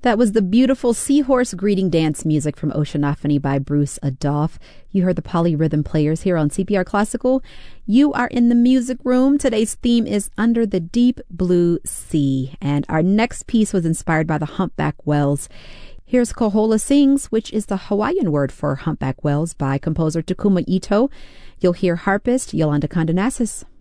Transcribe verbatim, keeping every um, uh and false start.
That was the beautiful Seahorse Greeting Dance music from Oceanophony by Bruce Adolphe. You heard the Polyrhythm Players here on C P R Classical. You are in the music room. Today's theme is Under the Deep Blue Sea. And our next piece was inspired by the Humpback Whales. Here's Kohola Sings, which is the Hawaiian word for humpback whales by composer Takuma Ito. You'll hear harpist Yolanda Condonasis.